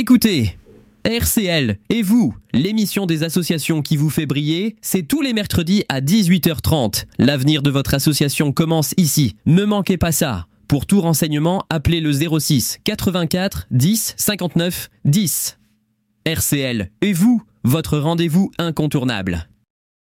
écoutez RCL et vous, l'émission des associations qui vous fait briller, c'est tous les mercredis à 18h30. L'avenir de votre association commence ici. Ne manquez pas ça. Pour tout renseignement, appelez le 06 84 10 59 10. RCL et vous, votre rendez-vous incontournable.